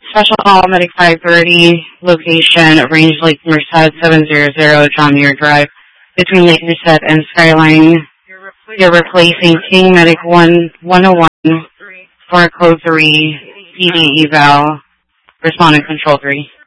Special call, Medic 530, location, Range Lake Merced, 700 John Muir Drive, between Lake Merced and Skyline. You're replacing King Medic 101 for code 3, PD eval, responding control 3.